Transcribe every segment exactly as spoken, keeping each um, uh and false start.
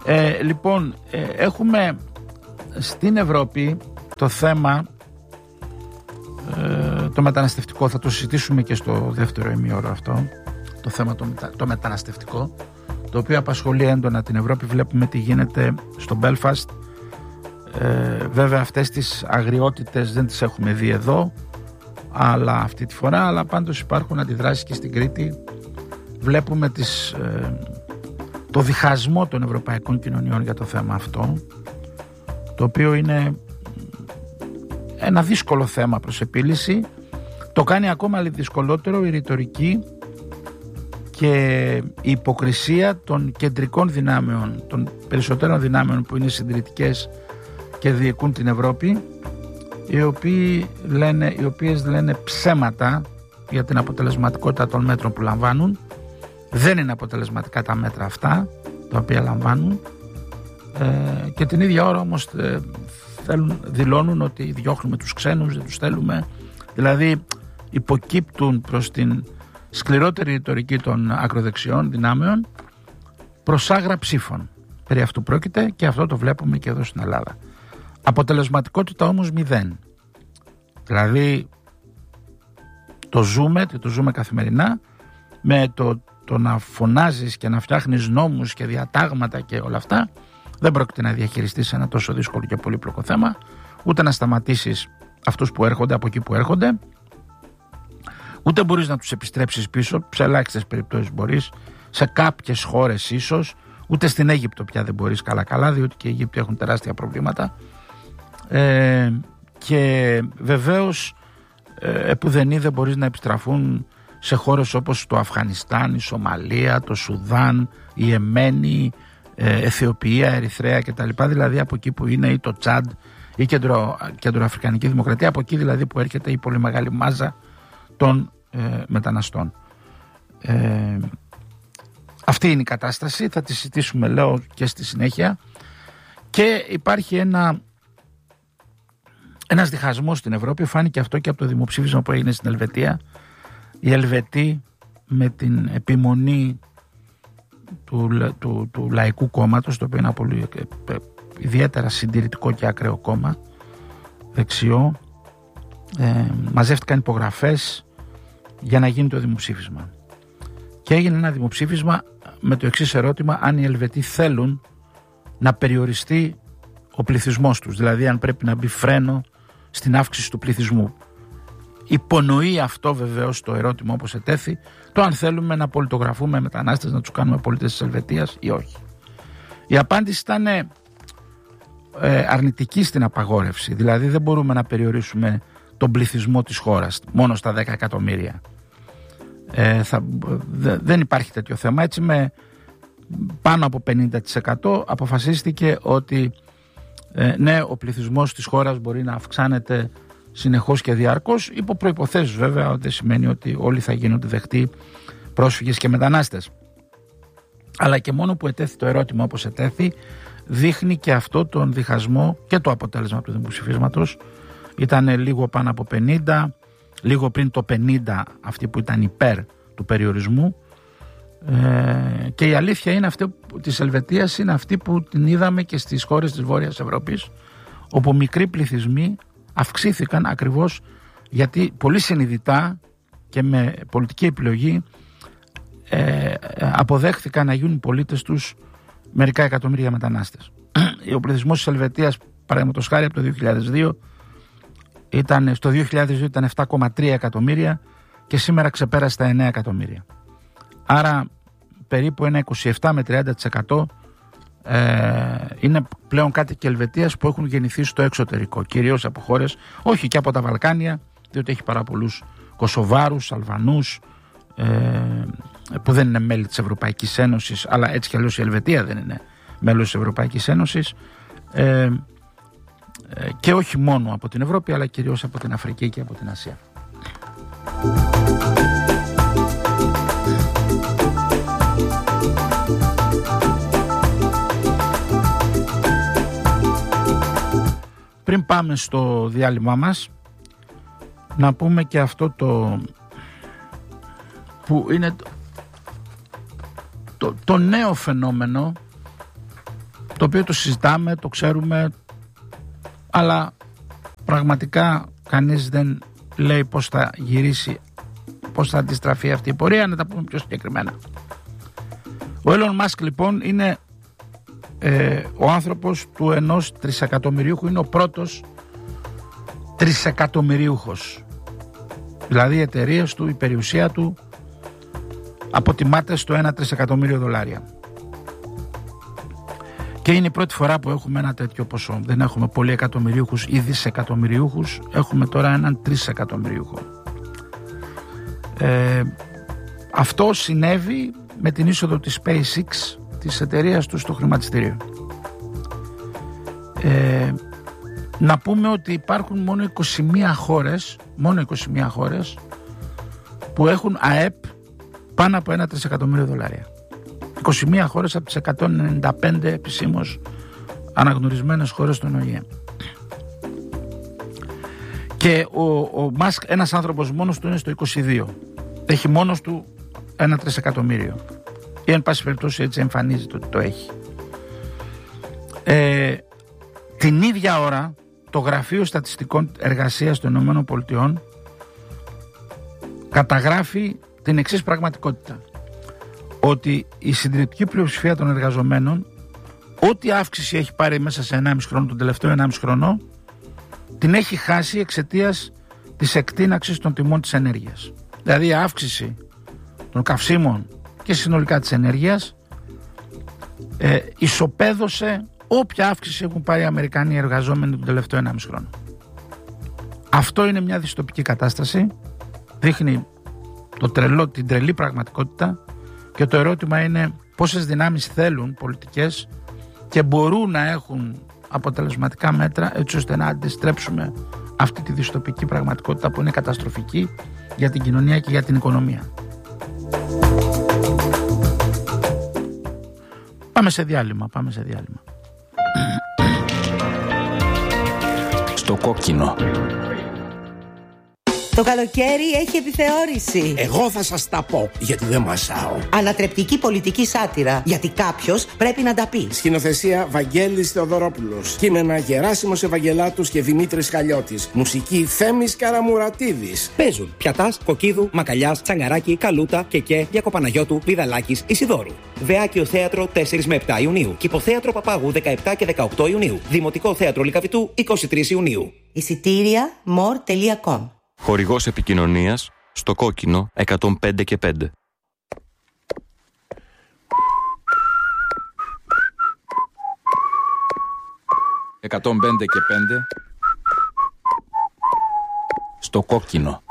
Ε, λοιπόν, ε, έχουμε στην Ευρώπη το θέμα ε, το μεταναστευτικό. Θα το συζητήσουμε και στο δεύτερο ημίωρο αυτό. Το θέμα το, μετα, το μεταναστευτικό, το οποίο απασχολεί έντονα την Ευρώπη. Βλέπουμε τι γίνεται στο Belfast. Ε, βέβαια αυτές τις αγριότητες δεν τις έχουμε δει εδώ, αλλά αυτή τη φορά, αλλά πάντως υπάρχουν αντιδράσεις και στην Κρήτη. Βλέπουμε τις, ε, το διχασμό των ευρωπαϊκών κοινωνιών για το θέμα αυτό, το οποίο είναι ένα δύσκολο θέμα προς επίλυση. Το κάνει ακόμα δυσκολότερο η ρητορική και η υποκρισία των κεντρικών δυνάμεων, των περισσότερων δυνάμεων που είναι συντηρητικές και διοικούν την Ευρώπη, οι, οποίοι λένε, οι οποίες λένε ψέματα για την αποτελεσματικότητα των μέτρων που λαμβάνουν. Δεν είναι αποτελεσματικά τα μέτρα αυτά τα οποία λαμβάνουν, ε, και την ίδια ώρα όμως ε, θέλουν, δηλώνουν ότι διώχνουμε τους ξένους, δεν τους θέλουμε. Δηλαδή υποκύπτουν προς την σκληρότερη ρητορική των ακροδεξιών δυνάμεων προς άγρα ψήφων. Περί αυτού πρόκειται και αυτό το βλέπουμε και εδώ στην Ελλάδα. Αποτελεσματικότητα όμως μηδέν. Δηλαδή το ζούμε και το ζούμε καθημερινά με το, το να φωνάζεις και να φτιάχνεις νόμους και διατάγματα και όλα αυτά. Δεν πρόκειται να διαχειριστείς ένα τόσο δύσκολο και πολύπλοκο θέμα, ούτε να σταματήσεις αυτούς που έρχονται από εκεί που έρχονται, ούτε μπορείς να τους επιστρέψεις πίσω, σε ελάχιστες περιπτώσεις μπορείς, σε κάποιες χώρες ίσως, ούτε στην Αίγυπτο πια δεν μπορείς καλά καλά, διότι και οι Αίγυπτοι έχουν τεράστια προβλήματα. Ε, και βεβαίως ε, επουδενή δεν μπορείς να επιστραφούν σε χώρες όπως το Αφγανιστάν, η Σομαλία, το Σουδάν, η Εμένη, ε, Αιθιοπία, Ερυθρέα κτλ. Δηλαδή από εκεί που είναι, ή το Τσάντ, η Κεντρο, Κεντροαφρικανική Δημοκρατία, από εκεί δηλαδή που έρχεται η πολύ μεγάλη μάζα των ε, μεταναστών. Ε, αυτή είναι η κατάσταση, θα τη συζητήσουμε λέω και στη συνέχεια. Και υπάρχει ένα ένας διχασμός στην Ευρώπη, φάνηκε αυτό και από το δημοψήφισμα που έγινε στην Ελβετία. Οι Ελβετοί με την επιμονή του, του, του Λαϊκού Κόμματος, το οποίο είναι ένα πολύ ε, ιδιαίτερα συντηρητικό και ακραίο κόμμα, δεξιό, ε, μαζεύτηκαν υπογραφές για να γίνει το δημοψήφισμα. Και έγινε ένα δημοψήφισμα με το εξής ερώτημα: αν οι Ελβετοί θέλουν να περιοριστεί ο πληθυσμός τους, δηλαδή αν πρέπει να μπει φρένο στην αύξηση του πληθυσμού. Υπονοεί αυτό βεβαίως το ερώτημα, όπως ετέθη, το αν θέλουμε να πολιτογραφούμε μετανάστες, να τους κάνουμε πολίτες της Ελβετίας ή όχι. Η απάντηση ήταν ε, αρνητική στην απαγόρευση, δηλαδή δεν μπορούμε να περιορίσουμε τον πληθυσμό της χώρας μόνο στα δέκα εκατομμύρια. Ε, θα, δε, δεν υπάρχει τέτοιο θέμα. Έτσι με πάνω από πενήντα τοις εκατό αποφασίστηκε ότι ε, ναι, ο πληθυσμός της χώρας μπορεί να αυξάνεται συνεχώς και διαρκώς, υπό προϋποθέσεις βέβαια, ότι δεν σημαίνει ότι όλοι θα γίνονται δεκτοί πρόσφυγες και μετανάστες. Αλλά και μόνο που ετέθη το ερώτημα όπως ετέθη, δείχνει και αυτό τον διχασμό και το αποτέλεσμα του δημοψηφίσματος. Ήταν λίγο πάνω από πενήντα, λίγο πριν το πενήντα αυτοί που ήταν υπέρ του περιορισμού. Ε, και η αλήθεια είναι αυτή της Ελβετίας είναι αυτή που την είδαμε και στις χώρες της Βόρειας Ευρώπης, όπου μικροί πληθυσμοί αυξήθηκαν ακριβώς γιατί πολύ συνειδητά και με πολιτική επιλογή ε, αποδέχθηκαν να γίνουν πολίτες τους μερικά εκατομμύρια μετανάστες. Ο πληθυσμός της Ελβετίας, παραδείγματος χάρη, από το δύο χιλιάδες δύο ήταν, στο δύο χιλιάδες δύο ήταν επτά κόμμα τρία εκατομμύρια και σήμερα ξεπέρασε τα εννέα εκατομμύρια. Άρα περίπου ένα είκοσι επτά με τριάντα τοις εκατό ε, είναι πλέον κάτοικοι Ελβετίας που έχουν γεννηθεί στο εξωτερικό, κυρίως από χώρες, όχι και από τα Βαλκάνια, διότι έχει πάρα πολλούς Κωσοβάρους, Αλβανούς, ε, που δεν είναι μέλη της Ευρωπαϊκής Ένωσης, αλλά έτσι κι αλλιώς η Ελβετία δεν είναι μέλος της Ευρωπαϊκής Ένωσης, ε, ε, και όχι μόνο από την Ευρώπη, αλλά κυρίως από την Αφρική και από την Ασία. Πριν πάμε στο διάλειμμα μας, να πούμε και αυτό το που είναι το, το, το νέο φαινόμενο το οποίο το συζητάμε, το ξέρουμε, αλλά πραγματικά κανείς δεν λέει πώς θα γυρίσει, πώς θα αντιστραφεί αυτή η πορεία. Να τα πούμε πιο συγκεκριμένα. Ο Elon Musk λοιπόν είναι ε, ο άνθρωπος του ενός τρισεκατομμυρίουχου, είναι ο πρώτος τρισεκατομμυρίουχος. Δηλαδή οι εταιρείες του, η περιουσία του αποτιμάται στο ένα τρισεκατομμύριο δολάρια. Και είναι η πρώτη φορά που έχουμε ένα τέτοιο ποσό. Δεν έχουμε πολλοί εκατομμυρίουχους ή δισεκατομμυρίουχους. Έχουμε τώρα έναν τρισεκατομμυρίουχο. Ε, αυτό συνέβη με την είσοδο της SpaceX, της εταιρείας του, στο χρηματιστήριο. Ε, να πούμε ότι υπάρχουν μόνο είκοσι μία χώρες, μόνο είκοσι μία χώρες που έχουν ΑΕΠ πάνω από ένα τρισεκατομμύριο δολάρια. είκοσι μία χώρες από τις εκατόν ενενήντα πέντε επισήμως αναγνωρισμένες χώρες των Ο Ε Ε. Και ο, ο Μάσκ, ένας άνθρωπος μόνος του, είναι στο είκοσι δύο. Έχει μόνος του ένα τρισεκατομμύριο. Ή εν πάση περιπτώσει έτσι εμφανίζεται ότι το έχει. Ε, την ίδια ώρα το Γραφείο Στατιστικών Εργασίας των Ηνωμένων Πολιτειών καταγράφει την εξής πραγματικότητα. Ότι η συντριπτική πλειοψηφία των εργαζομένων, ό,τι αύξηση έχει πάρει μέσα σε ενάμιση χρόνο, τον τελευταίο ενάμιση χρόνο, την έχει χάσει εξαιτίας της εκτείναξης των τιμών της ενέργειας. Δηλαδή η αύξηση των καυσίμων και συνολικά της ενέργειας ε, ισοπαίδωσε όποια αύξηση έχουν πάρει οι Αμερικανοί εργαζόμενοι τον τελευταίο ενάμιση χρόνο. Αυτό είναι μια δυστοπική κατάσταση, δείχνει το τρελό, την τρελή πραγματικότητα, και το ερώτημα είναι πόσες δυνάμεις θέλουν πολιτικές και μπορούν να έχουν αποτελεσματικά μέτρα έτσι ώστε να αντιστρέψουμε αυτή τη δυστοπική πραγματικότητα που είναι καταστροφική για την κοινωνία και για την οικονομία. Πάμε σε διάλειμμα, πάμε σε διάλειμμα. Στο κόκκινο. Το καλοκαίρι έχει επιθεώρηση. Εγώ θα σας τα πω, γιατί δεν μασάω. Ανατρεπτική πολιτική σάτυρα, γιατί κάποιος πρέπει να τα πει. Σκηνοθεσία Βαγγέλης Θεοδωρόπουλος. Κείμενα Γεράσιμος Ευαγγελάτους και Δημήτρης Χαλιώτης. Μουσική Θέμης Καραμουρατίδης. Παίζουν Πιατάς, Κοκκίδου, Μακαλιάς, Τσαγκαράκη, Καλούτα, Κεκέ, Γιακοπαναγιώτου, Βιδαλάκης, Ισιδόρου. Βεάκιο Θέατρο τέσσερα με επτά Ιουνίου. Κηποθέατρο Παπάγου δεκαεπτά και δεκαοκτώ Ιουνίου. Δημοτικό Θέατρο Λυκαβητού είκοσι τρεις Ιουνίου. Εισιτήρια more τελεία com. Χορηγός επικοινωνίας στο κόκκινο εκατόν πέντε και πέντε. εκατόν πέντε και πέντε στο κόκκινο.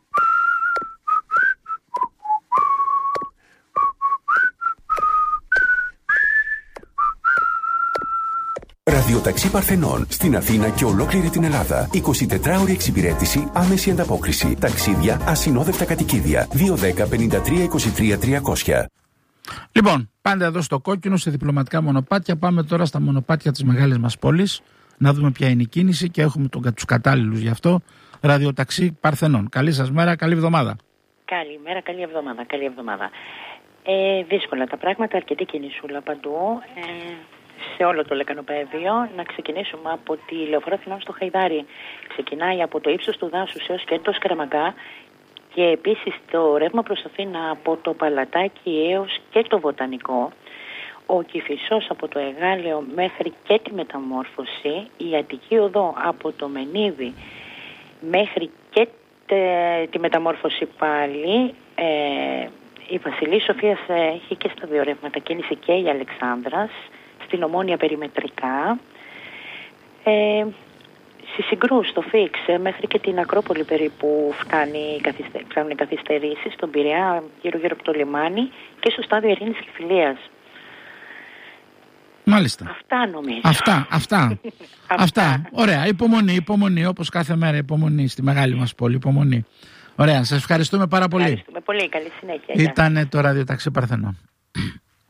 Ραδιοταξί Παρθενών στην Αθήνα και ολόκληρη την Ελλάδα. εικοσιτετράωρη εξυπηρέτηση, άμεση ανταπόκριση. Ταξίδια, ασυνόδευτα κατοικίδια. δύο δέκα πενήντα τρία είκοσι τρία τριακόσια. Λοιπόν, πάντα εδώ στο κόκκινο, σε διπλωματικά μονοπάτια. Πάμε τώρα στα μονοπάτια της μεγάλης μας πόλης, να δούμε ποια είναι η κίνηση και έχουμε τον, τους κατάλληλους γι' αυτό. Ραδιοταξί Παρθενών. Καλή σας μέρα, καλή εβδομάδα. Καλημέρα, καλή εβδομάδα, καλή εβδομάδα. Ε, δύσκολα τα πράγματα, αρκετή κινησούλα παντού. Ε, σε όλο το λεκανοπαίδιο. Να ξεκινήσουμε από τη Λεωφόρο Αθηνών στο Χαϊδάρι. Ξεκινάει από το ύψος του δάσους έως και το Σκαραμαγκά και επίσης το ρεύμα προς Αθήνα από το Παλατάκι έως και το Βοτανικό. Ο Κηφισός από το Εγάλεο μέχρι και τη Μεταμόρφωση. Η Αττική Οδό από το Μενίδη μέχρι και τε, τη Μεταμόρφωση πάλι. Ε, η Βασιλής Σοφίας έχει και στα δύο ρεύματα κίνηση και η Αλεξάνδρας. Στην Ομόνια περιμετρικά, ε, στη Συγκρού, στο Φίξ, ε, μέχρι και την Ακρόπολη περίπου φτάνει, καθυστε, φτάνουν οι καθυστερήσεις, στον Πειραιά γύρω γύρω από το λιμάνι και στο στάδιο Ειρήνης και Φιλίας. Μάλιστα. Αυτά νομίζω. Αυτά, αυτά. αυτά. Ωραία, υπομονή, υπομονή, όπως κάθε μέρα υπομονή στη μεγάλη μας πόλη, υπομονή. Ωραία, σας ευχαριστούμε πάρα πολύ. Ευχαριστούμε πολύ, καλή συνέχεια. Ήτανε το Ραδιοταξί Παρθενών.